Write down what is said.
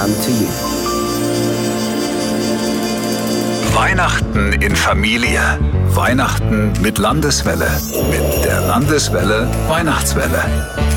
come to you. Weihnachten in Familie. Weihnachten mit Landeswelle. Mit der Landeswelle Weihnachtswelle.